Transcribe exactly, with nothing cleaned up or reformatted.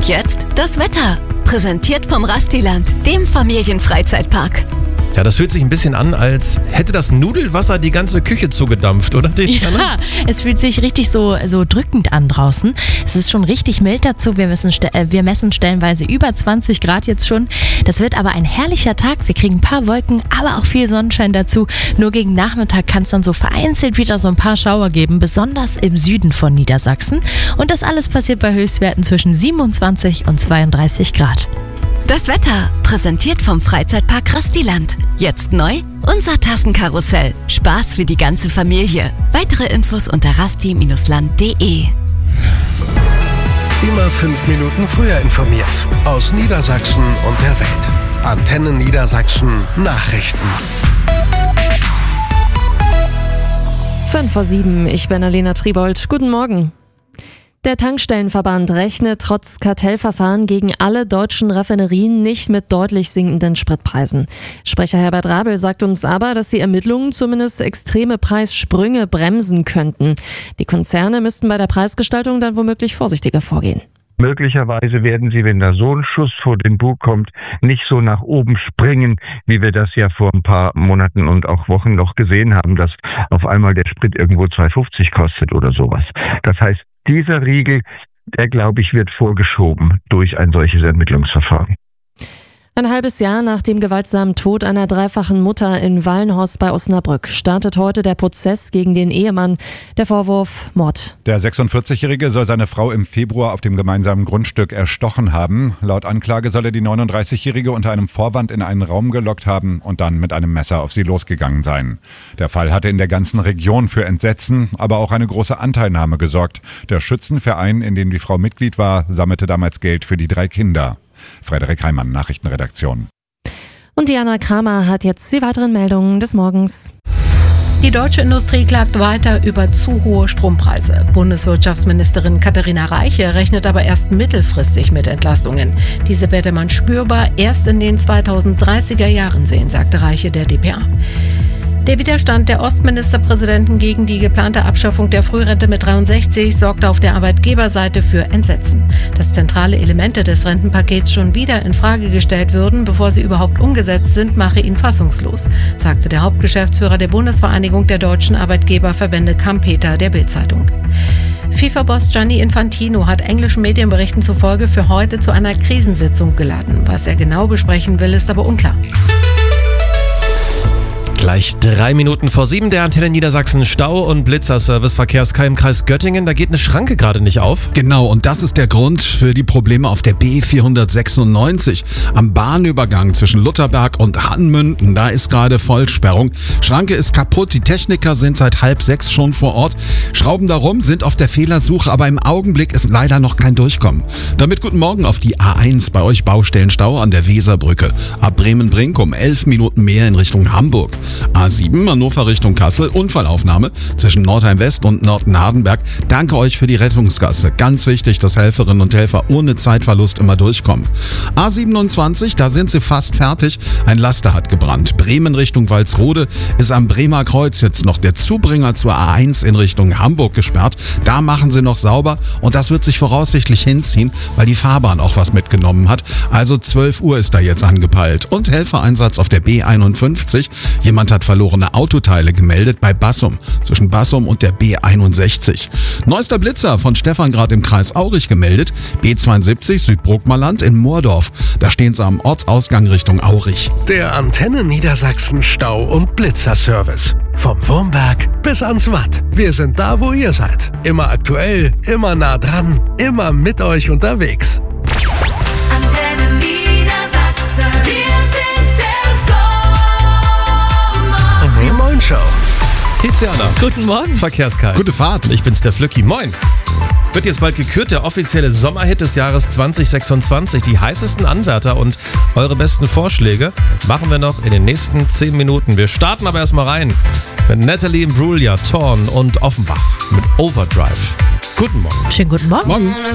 Und jetzt das Wetter. Präsentiert vom Rastiland, dem Familienfreizeitpark. Ja, das fühlt sich ein bisschen an, als hätte das Nudelwasser die ganze Küche zugedampft, oder? Ja, es fühlt sich richtig so, so drückend an draußen. Es ist schon richtig mild dazu. Wir, müssen, äh, wir messen stellenweise über zwanzig Grad jetzt schon. Das wird aber ein herrlicher Tag. Wir kriegen ein paar Wolken, aber auch viel Sonnenschein dazu. Nur gegen Nachmittag kann es dann so vereinzelt wieder so ein paar Schauer geben, besonders im Süden von Niedersachsen. Und das alles passiert bei Höchstwerten zwischen siebenundzwanzig und zweiunddreißig Grad. Das Wetter, präsentiert vom Freizeitpark Rastiland. Jetzt neu, unser Tassenkarussell. Spaß für die ganze Familie. Weitere Infos unter rasti Bindestrich land punkt de. Immer fünf Minuten früher informiert. Aus Niedersachsen und der Welt. Antenne Niedersachsen Nachrichten. fünf vor sieben, ich bin Alena Tribold. Guten Morgen. Der Tankstellenverband rechnet trotz Kartellverfahren gegen alle deutschen Raffinerien nicht mit deutlich sinkenden Spritpreisen. Sprecher Herbert Rabel sagt uns aber, dass die Ermittlungen zumindest extreme Preissprünge bremsen könnten. Die Konzerne müssten bei der Preisgestaltung dann womöglich vorsichtiger vorgehen. Möglicherweise werden sie, wenn da so ein Schuss vor den Bug kommt, nicht so nach oben springen, wie wir das ja vor ein paar Monaten und auch Wochen noch gesehen haben, dass auf einmal der Sprit irgendwo zwei fünfzig kostet oder sowas. Das heißt, dieser Riegel, der, glaube ich, wird vorgeschoben durch ein solches Ermittlungsverfahren. Ein halbes Jahr nach dem gewaltsamen Tod einer dreifachen Mutter in Wallenhorst bei Osnabrück startet heute der Prozess gegen den Ehemann. Der Vorwurf Mord. Der sechsundvierzigjährige soll seine Frau im Februar auf dem gemeinsamen Grundstück erstochen haben. Laut Anklage soll er die neununddreißigjährige unter einem Vorwand in einen Raum gelockt haben und dann mit einem Messer auf sie losgegangen sein. Der Fall hatte in der ganzen Region für Entsetzen, aber auch eine große Anteilnahme gesorgt. Der Schützenverein, in dem die Frau Mitglied war, sammelte damals Geld für die drei Kinder. Frederik Heimann, Nachrichtenredaktion. Und Diana Kramer hat jetzt die weiteren Meldungen des Morgens. Die deutsche Industrie klagt weiter über zu hohe Strompreise. Bundeswirtschaftsministerin Katharina Reiche rechnet aber erst mittelfristig mit Entlastungen. Diese werde man spürbar erst in den zweitausenddreißiger Jahren sehen, sagte Reiche der d p a. Der Widerstand der Ostministerpräsidenten gegen die geplante Abschaffung der Frührente mit dreiundsechzig sorgte auf der Arbeitgeberseite für Entsetzen. Dass zentrale Elemente des Rentenpakets schon wieder in Frage gestellt würden, bevor sie überhaupt umgesetzt sind, mache ihn fassungslos, sagte der Hauptgeschäftsführer der Bundesvereinigung der deutschen Arbeitgeberverbände Kampeter der Bild-Zeitung. FIFA-Boss Gianni Infantino hat englischen Medienberichten zufolge für heute zu einer Krisensitzung geladen. Was er genau besprechen will, ist aber unklar. Gleich drei Minuten vor sieben, der Antenne Niedersachsen Stau- und Blitzerservice Verkehrskai im Kreis Göttingen. Da geht eine Schranke gerade nicht auf. Genau, und das ist der Grund für die Probleme auf der B vierhundertsechsundneunzig. Am Bahnübergang zwischen Lutherberg und Hannmünden, da ist gerade Vollsperrung. Schranke ist kaputt, die Techniker sind seit halb sechs schon vor Ort, schrauben darum, sind auf der Fehlersuche, aber im Augenblick ist leider noch kein Durchkommen. Damit guten Morgen auf die A eins, bei euch Baustellenstau an der Weserbrücke. Ab Bremen-Brink um elf Minuten mehr in Richtung Hamburg. A sieben, Hannover Richtung Kassel, Unfallaufnahme zwischen Nordheim-West und Norden-Hardenberg. Danke euch für die Rettungsgasse. Ganz wichtig, dass Helferinnen und Helfer ohne Zeitverlust immer durchkommen. A siebenundzwanzig, da sind sie fast fertig. Ein Laster hat gebrannt. Bremen Richtung Walsrode ist am Bremer Kreuz jetzt noch der Zubringer zur A eins in Richtung Hamburg gesperrt. Da machen sie noch sauber und das wird sich voraussichtlich hinziehen, weil die Fahrbahn auch was mitgenommen hat. Also zwölf Uhr ist da jetzt angepeilt. Und Helfereinsatz auf der B einundfünfzig. Jemand hat verlorene Autoteile gemeldet bei Bassum, zwischen Bassum und der B einundsechzig. Neuester Blitzer von Stephangrad im Kreis Aurich gemeldet, B zweiundsiebzig Südbruckmerland in Moordorf. Da stehen sie am Ortsausgang Richtung Aurich. Der Antenne Niedersachsen Stau- und Blitzerservice. Vom Wurmberg bis ans Watt. Wir sind da, wo ihr seid. Immer aktuell, immer nah dran, immer mit euch unterwegs. Antenne Niedersachsen, wir sind der Sommer. Die Moin Show. Tiziana. Guten Morgen. Verkehrskai. Gute Fahrt. Ich bin's, der Flücki. Moin. Wird jetzt bald gekürt, der offizielle Sommerhit des Jahres zwanzig sechsundzwanzig. Die heißesten Anwärter und eure besten Vorschläge machen wir noch in den nächsten zehn Minuten. Wir starten aber erstmal rein mit Natalie Imbruglia, Thorn und Offenbach mit Overdrive. Guten Morgen. Schönen guten Morgen. Morgen.